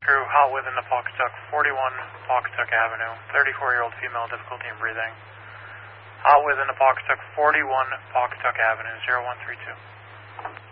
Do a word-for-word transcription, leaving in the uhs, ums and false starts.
crew, hot within the Pawcatuck, forty-one Pawcatuck Avenue, thirty-four-year-old female, difficulty in breathing. Hot within the Pawcatuck, forty-one Pawcatuck Avenue, zero one three two.